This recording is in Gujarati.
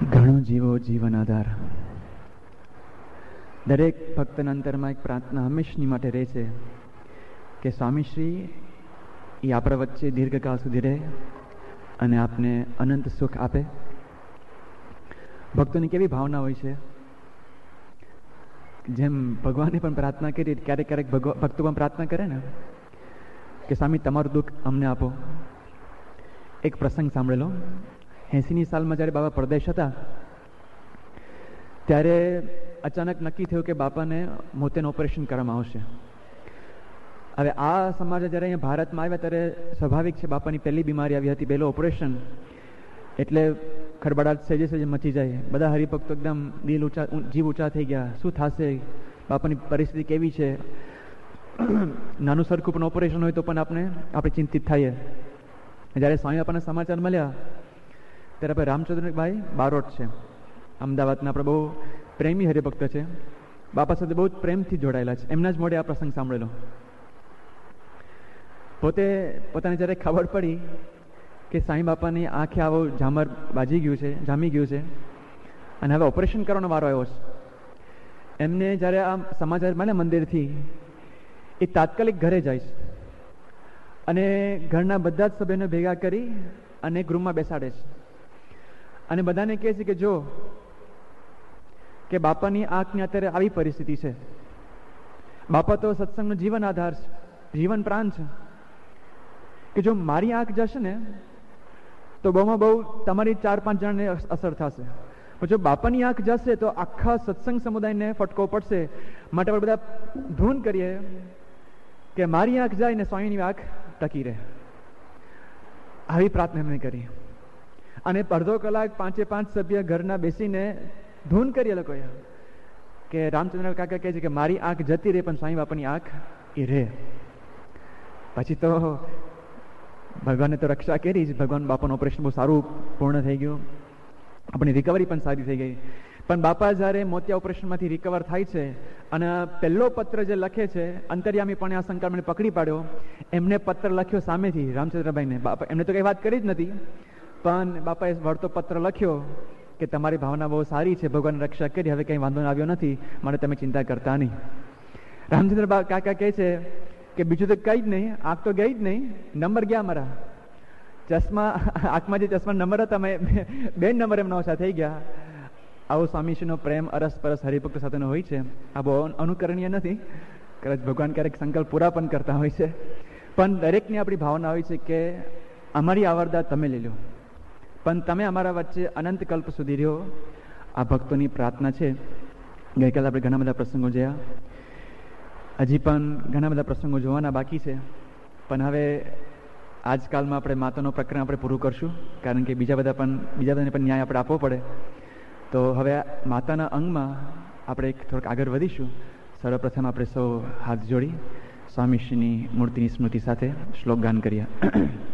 ઘણો જીવો જીવન આધાર. દરેક ભક્તના અંતરમાં એક પ્રાર્થના હંમેશની માટે રહે છે કે સ્વામીશ્રી એ આપણા વચ્ચે દીર્ઘકાળ સુધી રહે અને આપને અનંત સુખ આપે. ભક્તોની કેવી ભાવના હોય છે, જેમ ભગવાને પણ પ્રાર્થના કરી, ક્યારેક ક્યારેક ભક્તો પણ પ્રાર્થના કરે ને કે સ્વામી તમારું દુઃખ અમને આપો. એક પ્રસંગ સાંભળેલો, 80ની સાલમાં જ્યારે બાબા પરદેશ હતા ત્યારે અચાનક નક્કી થયું કે બાપાને મોતિયાનું ઓપરેશન કરવામાં આવશે. હવે આ સમાજ જ્યારે અહીંયા ભારતમાં આવ્યા ત્યારે સ્વાભાવિક છે, બાપાની પહેલી બીમારી આવી હતી, પહેલું ઓપરેશન, એટલે ખડબડાટ સહેજે સહેજે મચી જાય. બધા હરિભક્તો એકદમ દિલ ઊંચા, જીવ ઊંચા થઈ ગયા. શું થશે, બાપાની પરિસ્થિતિ કેવી છે? નાનું સરખું પણ ઓપરેશન હોય તો પણ આપણે ચિંતિત થઈએ. જ્યારે સ્વામી બાપાના સમાચાર મળ્યા ત્યારે આપણે રામચંદ્રભાઈ બારોટ છે, અમદાવાદના આપણે બહુ પ્રેમી હરિભક્ત છે, બાપા સાથે બહુ જ પ્રેમથી જોડાયેલા છે. એમના જ મોઢે આ પ્રસંગ સાંભળેલો. પોતાને જ્યારે ખબર પડી કે સાંઈ બાપાની આંખે આવો ઝામર જામી ગયું છે અને હવે ઓપરેશન કરવાનો વારો આવ્યો છે, એમને જ્યારે આ સમાચાર મળે મંદિરથી, એ તાત્કાલિક ઘરે જાય છે અને ઘરના બધા જ સભ્યોને ભેગા કરી અને એક રૂમમાં બેસાડે છે અને બધાને કહે છે કે જો કે બાપાની આંખની અત્યારે આવી પરિસ્થિતિ છે, બાપા તો સત્સંગનો જીવન આધાર છે, જીવન પ્રાણ છે, કે જો મારી આંખ જશે ને તો બહુમાં બહુ તમારી 4-5 જણને અસર થશે, પણ જો બાપાની આંખ જશે તો આખા સત્સંગ સમુદાયને ફટકો પડશે. માટે આપણે બધા ધૂન કરીએ કે મારી આંખ જાય ને સ્વામીની આંખ ટકી રહે. આવી પ્રાર્થના એમને કરી અને અડધો કલાક 5 સભ્ય ઘરના બેસીને ધૂન કરી. એ લોકોએ કે રામચંદ્ર કાકા કહે છે કે મારી આંખ જતી રહે પણ સ્વામી બાપાની આંખ એ રહે. પછી તો ભગવાને તો રક્ષા કરી જ. ભગવાન બાપાનું ઓપરેશન બહુ સારું પૂર્ણ થઈ ગયું, આપણી રિકવરી પણ સારી થઈ ગઈ. પણ બાપા જ્યારે મોતિયા ઓપરેશનમાંથી રિકવર થાય છે અને પહેલો પત્ર જે લખે છે, અંતર્યામીપણે આ સંકલ્પને પકડી પાડ્યો, એમને પત્ર લખ્યો સામેથી રામચંદ્રભાઈને. બાપા એમને તો કંઈ વાત કરી જ નથી, પણ બાપાએ વળતો પત્ર લખ્યો કે તમારી ભાવના બહુ સારી છે, ભગવાન રક્ષા કરી, હવે કંઈ વાંધો આવ્યો નથી, માટે તમે ચિંતા કરતા નહીં. રામચંદ્ર કાકા કહે છે કે બીજું તો કંઈ જ નહીં, આંખ તો ગઈ જ નહીં, નંબર ગયા મારા ચશ્મા, આંખમાં જે ચશ્મા નંબર હતા મેં 2 નંબર એમના ઓછા થઈ ગયા. આવો સ્વામીશ્રીનો પ્રેમ અરસપરસ હરિભક્ત સાથેનો હોય છે. આ બહુ અનુકરણીય નથી, કદાચ ભગવાન ક્યારેક સંકલ્પ પૂરા પણ કરતા હોય છે, પણ દરેકની આપણી ભાવના હોય છે કે અમારી આવરદા તમે લઈ લો, પણ તમે અમારા વચ્ચે અનંત કલ્પ સુધી રહ્યો. આ ભક્તોની પ્રાર્થના છે. ગઈકાલે આપણે ઘણા બધા પ્રસંગો જોયા, હજી પણ ઘણા બધા પ્રસંગો જોવાના બાકી છે, પણ હવે આજકાલમાં આપણે માતાનો પ્રકરણ આપણે પૂરું કરશું, કારણ કે બીજા બધાને પણ ન્યાય આપણે આપવો પડે. તો હવે માતાના અંગમાં આપણે થોડુંક આગળ વધીશું. સર્વપ્રથમ આપણે સૌ હાથ જોડી સ્વામીશ્રીની મૂર્તિની સ્મૃતિ સાથે શ્લોક ગાન કરીએ.